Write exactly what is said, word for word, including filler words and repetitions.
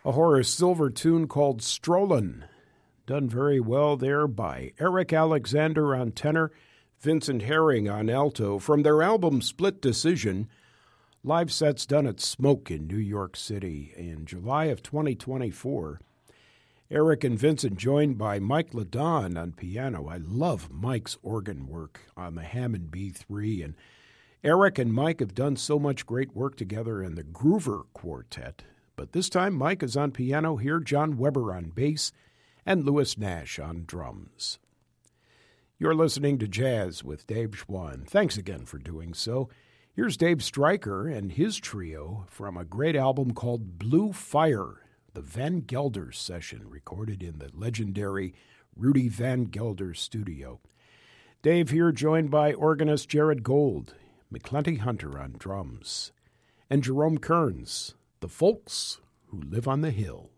A Horace Silver tune called Strollin', done very well there by Eric Alexander on tenor, Vincent Herring on alto, from their album Split Decision. Live sets done at Smoke in New York City in July of twenty twenty-four. Eric and Vincent joined by Mike LaDon on piano. I love Mike's organ work on the Hammond B three, and Eric and Mike have done so much great work together in the Groover Quartet. But this time, Mike is on piano here, John Weber on bass, and Louis Nash on drums. You're listening to Jazz with Dave Schwann. Thanks again for doing so. Here's Dave Stryker and his trio from a great album called Blue Fire, the Van Gelder session, recorded in the legendary Rudy Van Gelder studio. Dave here joined by organist Jared Gold, McClenty Hunter on drums, and Jerome Kearns, the folks who live on the hill.